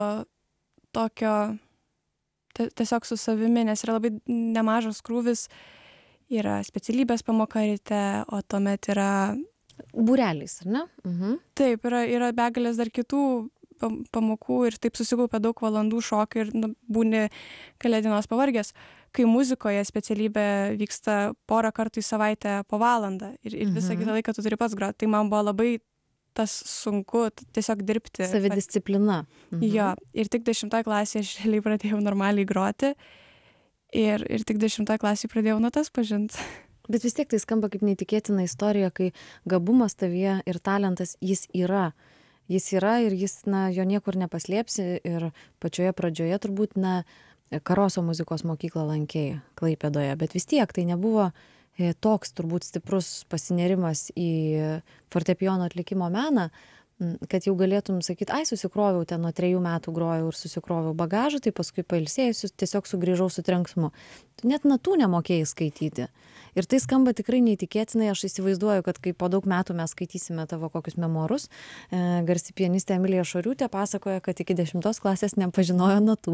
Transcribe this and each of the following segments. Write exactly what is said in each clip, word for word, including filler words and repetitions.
tokio tiesiog su savimi, nes yra labai nemažas krūvis, yra specialybės pamoka ryte, o tuomet yra... Būrelis, ar ne? Mhm. Taip, yra, yra begalės dar kitų pamokų ir taip susikaupia daug valandų šokio ir nu, būni kelias dienos pavargęs, kai muzikoje specialybė vyksta porą kartų į savaitę po valandą ir, ir visą Mhm. kitą laiką tu turi pats groti. Tai man buvo labai tas sunku tiesiog dirbti. Savidisciplina. Mhm. Jo, ir tik dešimtoje klasėje aš realiai pradėjau normaliai groti ir, ir tik dešimtoje klasėje pradėjau natas pažinti. Bet vis tiek tai skamba kaip neįtikėtina istorija, kai gabumas tavyje ir talentas jis yra. Jis yra ir jis, na, jo niekur nepaslėpsi ir pačioje pradžioje turbūt, na, Karoso muzikos mokyklą lankei Klaipėdoje, bet vis tiek tai nebuvo toks turbūt stiprus pasinerimas į fortepijono atlikimo meną, kad jau galėtum sakyti, ai, susikroviau ten nuo trejų metų grojau ir susikroviau bagažą, tai paskui pailsėjusius tiesiog sugrįžau su trenksmu. Tu net natų nemokėjai skaityti. Ir tai skamba tikrai neįtikėtinai, aš įsivaizduoju, kad kai po daug metų mes skaitysime tavo kokius memuarus, e, garsi pianistė Emilija Šoriūtė pasakoja, kad iki dešimtos klasės nepažinojo natų.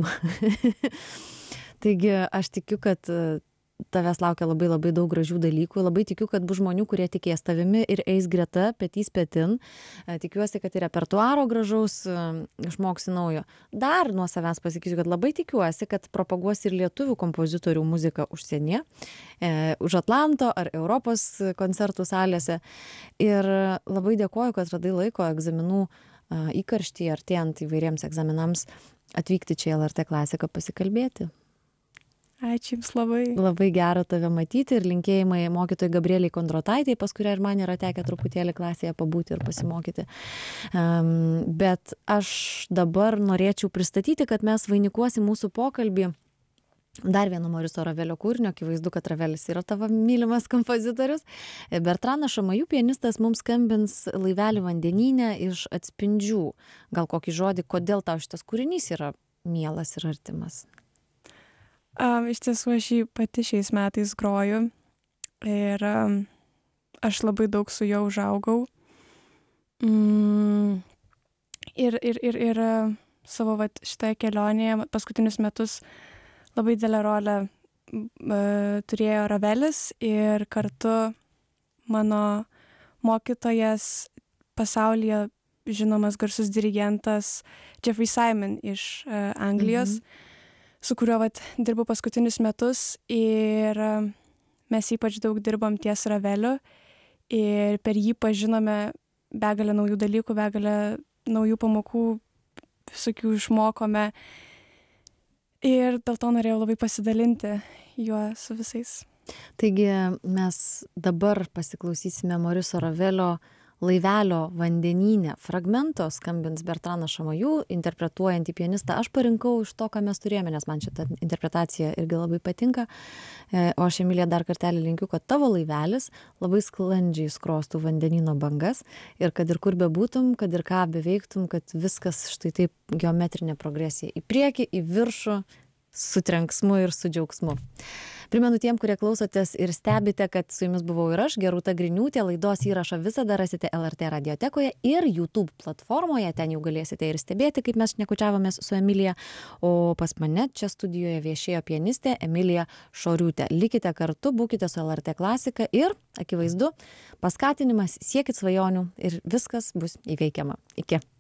Taigi aš tikiu, kad tavęs laukia labai labai daug gražių dalykų. Labai tikiu, kad bus žmonių, kurie tikės tavimi ir eis greta, petys petin. Tikiuosi, kad ir repertuaro gražaus išmoksi naujo. Dar nuo savęs pasakysiu, kad labai tikiuosi, kad propaguosi ir lietuvių kompozitorių muziką užsienyje, e, už Atlanto ar Europos koncertų salėse. Ir labai dėkoju, kad radai laiko egzaminų įkarštyje, artėjant įvairiems egzaminams, atvykti čia į L R T klasiką pasikalbėti. Ačiū Jums labai. Labai gera tave matyti ir linkėjimai mokytojai Gabrieliai Kondrotaitei, pas kurią ir man yra tekę truputėlį klasėje pabūti ir pasimokyti. Um, bet aš dabar norėčiau pristatyti, kad mes vainikuosim mūsų pokalbį dar vieno Moriso Ravelio kūrinio, akivaizdu, kad Ravelis yra tavo mylimas kompozitorius. Bertranas Šamajų pianistas mums skambins Laivelį vandenyne iš Atspindžių. Gal kokį žodį, kodėl tau šitas kūrinys yra mielas ir artimas? Um, iš tiesų aš jį pati šiais metais groju ir um, aš labai daug su juo užaugau. Mm, ir ir, ir, ir uh, savo vat, šitoje kelionėje paskutinius metus labai didelę rolę uh, turėjo Ravelis ir kartu mano mokytojas pasaulyje žinomas garsus dirigentas Jeffrey Simon iš uh, Anglijos. Mhm. Su kuriuo vat, dirbu paskutinius metus ir mes ypač daug dirbam ties Raveliu ir per jį pažinome begalę naujų dalykų, begalę naujų pamokų, visokių išmokome ir dėl to norėjau labai pasidalinti juo su visais. Taigi mes dabar pasiklausysime Moriso Ravelio Laivelio vandenyne fragmento, skambins Bertranas Šamajų, interpretuojantį pianistą. Aš parinkau iš to, ką mes turėjome, nes man šita interpretacija irgi labai patinka. O aš, Emilija, dar kartelį linkiu, kad tavo laivelis labai sklandžiai skrostų vandenyno bangas ir kad ir kur bebūtum, kad ir ką beveiktum, kad viskas štai taip geometrinė progresija į priekį, į viršų, su trenksmu ir su džiaugsmu. Primenu tiem, kurie klausotės ir stebite, kad su jumis buvau ir aš, Gerūta Griniūtė. Laidos įrašą visada rasite L R T radiotekoje ir YouTube platformoje. Ten jau galėsite ir stebėti, kaip mes šnekučiavomės su Emilija. O pas mane čia studijoje viešėjo pianistė Emilija Šoriūtė. Likite kartu, būkite su L R T klasika ir, akivaizdu, paskatinimas, siekit svajonių ir viskas bus įveikiama. Iki.